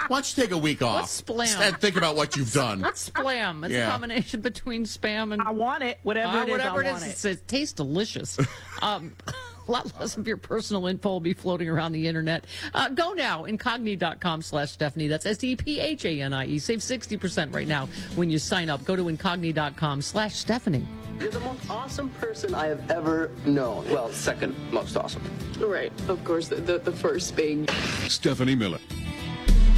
Why don't you take a week off? What's splam? And think about what you've done. What's splam? It's a combination between spam and... I want it. Whatever it is, I want it. It tastes delicious. A lot less of your personal info will be floating around the internet. Go now, incogni.com/Stephanie. That's STEPHANIE. Save 60% right now when you sign up. Go to incogni.com/Stephanie. You're the most awesome person I have ever known. Well, second most awesome. Right. Of course, the first being Stephanie Miller.